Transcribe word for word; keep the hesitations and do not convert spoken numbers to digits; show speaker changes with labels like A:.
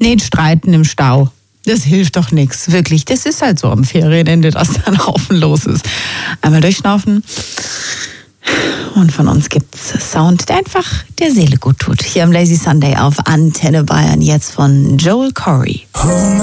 A: Nicht streiten im Stau. Das hilft doch nichts, wirklich. Das ist halt so am Ferienende, dass da ein Haufen los ist. Einmal durchschnaufen. Und von uns gibt's Sound, der einfach der Seele gut tut. Hier am Lazy Sunday auf Antenne Bayern, jetzt von Joel Corry.